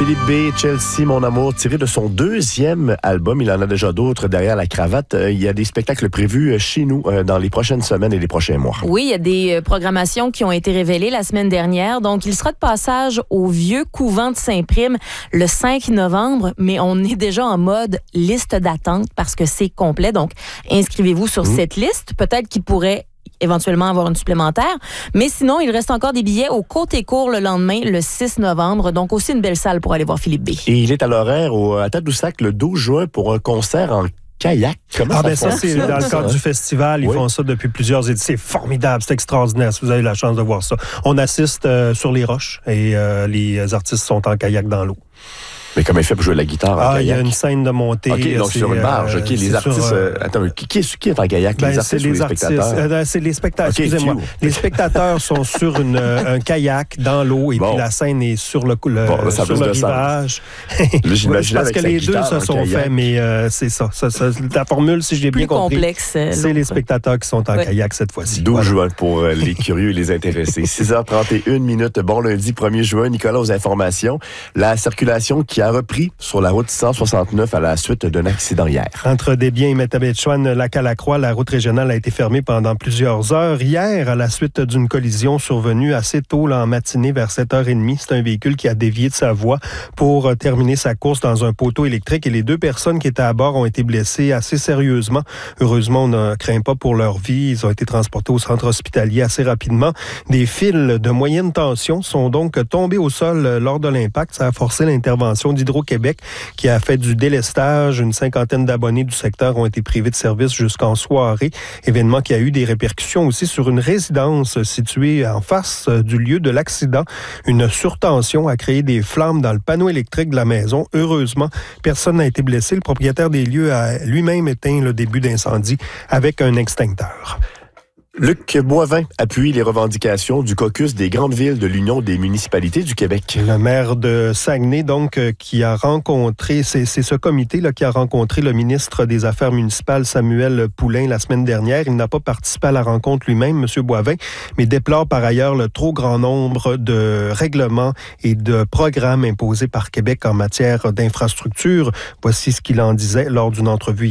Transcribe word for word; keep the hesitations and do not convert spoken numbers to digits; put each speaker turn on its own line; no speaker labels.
Philippe B, Chelsea, mon amour, tiré de son deuxième album. Il en a déjà d'autres derrière la cravate. Il y a des spectacles prévus chez nous dans les prochaines semaines et les prochains mois.
Oui, il y a des programmations qui ont été révélées la semaine dernière. Donc, il sera de passage au vieux couvent de Saint-Prime le cinq novembre, mais on est déjà en mode liste d'attente parce que c'est complet. Donc, inscrivez-vous sur mmh. cette liste. Peut-être qu'il pourrait éventuellement avoir une supplémentaire. Mais sinon, il reste encore des billets au Côté-Court le lendemain, le six novembre. Donc, aussi une belle salle pour aller voir Philippe B.
Et il est à l'horaire au, à Tadoussac le douze juin pour un concert en kayak. Comment
ah,
ça
ben ça, c'est dans le cadre du festival. Ils oui. font ça depuis plusieurs éditions. C'est formidable, c'est extraordinaire si vous avez la chance de voir ça. On assiste euh, sur les roches et euh, les artistes sont en kayak dans l'eau.
Mais comment il fait pour jouer de la guitare en
ah,
kayak?
Il y a une scène de montée.
OK, donc sur une barge. OK, les artistes...
Sur, euh...
Attends, qui, qui, est, qui est en kayak?
Ben,
les artistes
les
ou les
artistes,
spectateurs?
Euh, c'est les spectateurs,
okay,
excusez-moi. Few. Les spectateurs sont sur une, un kayak dans l'eau et bon. Puis la scène est sur le, le,
bon, là, ça
sur le rivage.
Là, j'imagine
parce que les deux se sont
kayak.
faits, mais euh, c'est ça, ça, ça. La formule, si j'ai bien compris,
complexe,
c'est les spectateurs qui sont en ouais. kayak cette fois-ci.
douze juin pour euh, les curieux et les intéressés. six heures trente et une minutes. Bon lundi, premier juin. Nicolas, aux informations. La circulation qui a repris sur la route cent soixante-neuf à la suite d'un accident hier.
Entre Desbiens et Métabetchouan, lac à la Croix, la route régionale a été fermée pendant plusieurs heures. Hier, à la suite d'une collision survenue assez tôt là, en matinée, vers sept heures trente, c'est un véhicule qui a dévié de sa voie pour terminer sa course dans un poteau électrique et les deux personnes qui étaient à bord ont été blessées assez sérieusement. Heureusement, on ne craint pas pour leur vie. Ils ont été transportés au centre hospitalier assez rapidement. Des fils de moyenne tension sont donc tombés au sol lors de l'impact. Ça a forcé l'intervention d'Hydro-Québec qui a fait du délestage. Une cinquantaine d'abonnés du secteur ont été privés de service jusqu'en soirée. Événement qui a eu des répercussions aussi sur une résidence située en face du lieu de l'accident. Une surtension a créé des flammes dans le panneau électrique de la maison. Heureusement, personne n'a été blessé. Le propriétaire des lieux a lui-même éteint le début d'incendie avec un extincteur.
Luc Boivin appuie les revendications du caucus des grandes villes de l'Union des municipalités du Québec.
Le maire de Saguenay, donc, qui a rencontré, c'est, c'est ce comité-là qui a rencontré le ministre des Affaires municipales, Samuel Poulin, la semaine dernière. Il n'a pas participé à la rencontre lui-même, M. Boivin, mais déplore par ailleurs le trop grand nombre de règlements et de programmes imposés par Québec en matière d'infrastructure. Voici ce qu'il en disait lors d'une entrevue